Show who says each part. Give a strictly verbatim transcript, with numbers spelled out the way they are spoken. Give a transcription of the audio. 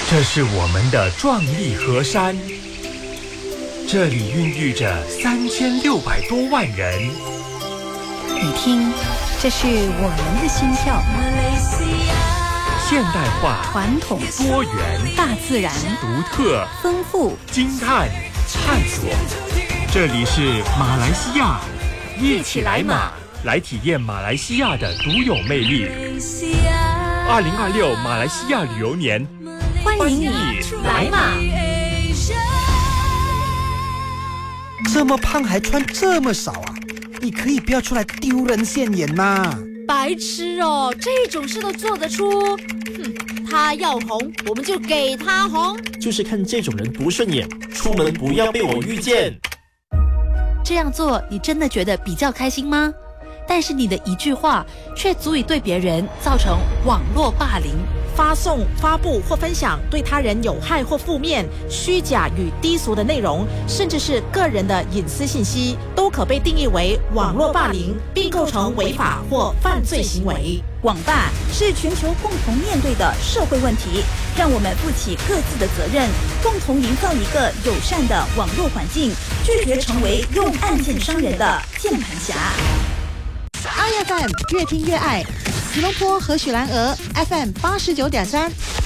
Speaker 1: 这是我们的壮丽河山，这里孕育着三千六百多万人。
Speaker 2: 你听，这是我们的心跳。
Speaker 1: 现代化、
Speaker 2: 传统、
Speaker 1: 多元、
Speaker 2: 大自然、
Speaker 1: 独特、
Speaker 2: 丰富、
Speaker 1: 惊叹、探索。这里是马来西亚，一起来马，来体验马来西亚的独有魅力。二零二六马来西亚旅游年，
Speaker 2: 欢迎你来马。
Speaker 3: 这么胖还穿这么少啊？你可以不要出来丢人现眼呐！
Speaker 4: 白痴哦，这种事都做得出？哼，他要红，我们就给他红。
Speaker 5: 就是看这种人不顺眼，出门不要被我遇见。
Speaker 2: 这样做，你真的觉得比较开心吗？但是你的一句话，却足以对别人造成网络霸凌。
Speaker 6: 发送、发布或分享对他人有害或负面、虚假与低俗的内容，甚至是个人的隐私信息，都可被定义为网络霸凌，并构成违法或犯罪行为。
Speaker 7: 网霸是全球共同面对的社会问题，让我们负起各自的责任，共同营造一个友善的网络环境，拒绝成为用案件伤人的键盘侠。
Speaker 8: I F M 越听越爱，吉隆坡和许兰俄 F M 八十九点三。